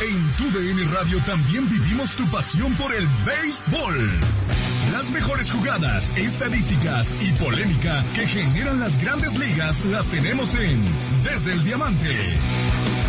En TUDN Radio también vivimos tu pasión por el béisbol. Las mejores jugadas, estadísticas y polémica que generan las grandes ligas las tenemos en Desde el Diamante.